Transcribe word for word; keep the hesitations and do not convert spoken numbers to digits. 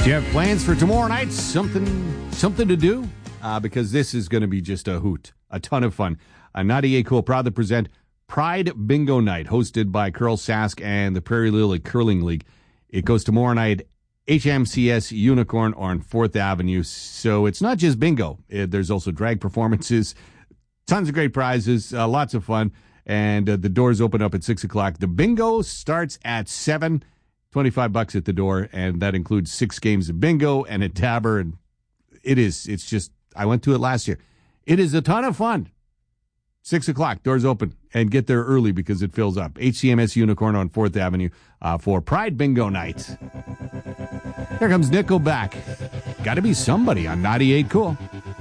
Do you have plans for tomorrow night? Something something to do? Uh, because this is going to be just a hoot. A ton of fun. Uh, ninety-eight Cool proud to present Pride Bingo Night, hosted by Curl Sask and the Prairie Lily Curling League. It goes tomorrow night, H M C S Unicorn on fourth Avenue. So it's not just bingo. It, there's also drag performances, tons of great prizes, uh, lots of fun. And uh, the doors open up at six o'clock. The bingo starts at seven. twenty-five bucks at the door, and that includes six games of bingo and a tabber, and it is, it's just, I went to it last year. It is a ton of fun. six o'clock, doors open, and get there early because it fills up. H C M S Unicorn on fourth Avenue uh, for Pride Bingo Night. Here comes Nickelback. Got to be somebody on ninety-eight Cool.